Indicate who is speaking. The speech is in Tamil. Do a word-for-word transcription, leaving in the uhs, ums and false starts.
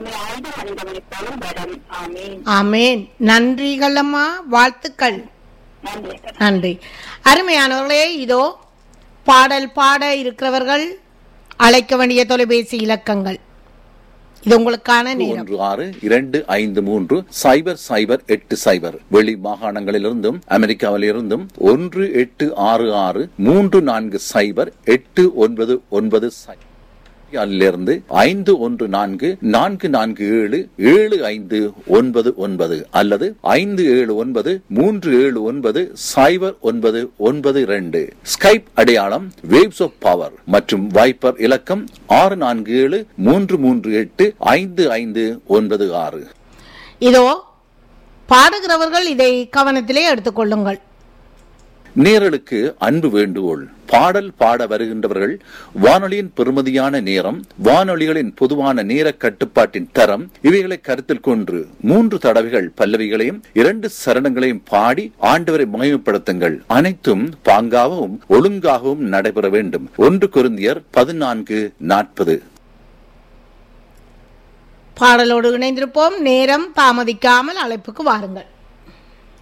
Speaker 1: ஆயுத மனிதனை போலும் வரம். ஆமீன்.
Speaker 2: ஆமேன். நன்றிகள் அம்மா, வாழ்த்துக்கள்.
Speaker 1: நன்றி.
Speaker 2: நன்றி. அருமையானவர்களே, இதோ பாடல் பாட இருக்கிறவர்கள் அழைக்க வேண்டிய தொலைபேசி இலக்கங்கள் இது உங்களுக்கான நேரம்.
Speaker 3: ஒன்று ஆறு இரண்டு ஐந்து மூன்று சைபர் சைபர் எட்டு சைபர். வெளி மாகாணங்களிலிருந்தும் அமெரிக்காவிலிருந்தும் ஒன்று எட்டு ஆறு ஆறு மூன்று நான்கு சைபர் எட்டு ஒன்பது ஒன்பது இருந்து ஐந்து ஒன்று நான்கு நான்கு நான்கு ஏழு ஏழு ஐந்து ஒன்பது ஒன்பது அல்லது ஐந்து ஏழு ஒன்பது மூன்று ஏழு ஒன்பது சைபர் ஒன்பது ஒன்பது இரண்டு. ஸ்கைப் அடையாளம் வேவ்ஸ் ஆஃப் பவர் மற்றும் வைப்பர் இலக்கம் ஆறு நான்கு ஏழு மூன்று மூன்று எட்டு ஐந்து ஐந்து ஒன்பது ஆறு.
Speaker 2: இதோ பாடுகிறவர்கள் இதை கவனத்திலே எடுத்துக்கொள்ளுங்கள்.
Speaker 3: நேரலுக்கு அன்பு வேண்டுகோள். பாடல் பாட வருகின்றவர்கள் வானொலியின் பெறுமதியான நேரம், வானொலிகளின் பொதுவான நேர கட்டுப்பாட்டின் தரம் இவைகளை கருத்தில் கொண்டு மூன்று தடவைகள் பல்லவிகளையும் இரண்டு சரணங்களையும் பாடி ஆண்டவரை மகிமைப்படுத்துங்கள். அனைத்தும் பாங்காகவும் ஒழுங்காகவும் நடைபெற வேண்டும். ஒன்று கொரிந்தியர் பதினான்கு நாற்பது.
Speaker 2: பாடலோடு இணைந்திருப்போம். நேரம் தாமதிக்காமல் அழைப்புக்கு வாருங்கள்.